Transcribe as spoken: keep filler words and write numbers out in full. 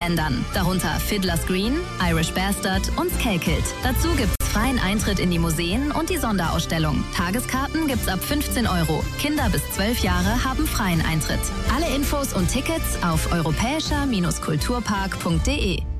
Ländern, darunter Fiddler's Green, Irish Bastard und Skelkilt. Dazu gibt's freien Eintritt in die Museen und die Sonderausstellung. Tageskarten gibt's ab fünfzehn Euro. Kinder bis zwölf Jahre haben freien Eintritt. Alle Infos und Tickets auf europäischer Kulturpark punkt de.